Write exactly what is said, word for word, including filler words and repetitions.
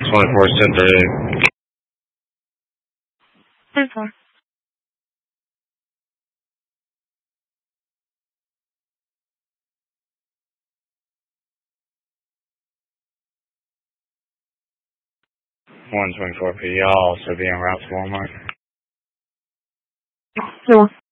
twenty-four Center eight. ten four. one twenty-four P, y'all also be en route to Walmart. zero one.